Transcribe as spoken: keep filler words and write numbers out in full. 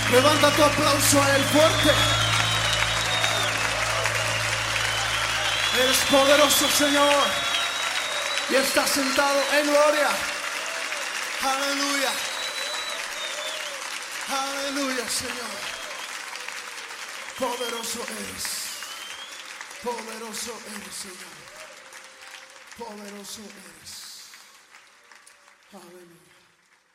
Levanta tu aplauso a Él fuerte. Eres poderoso, Señor, y está sentado en gloria. Aleluya. Aleluya, Señor. Poderoso eres. Poderoso eres, Señor. Poderoso eres. Aleluya.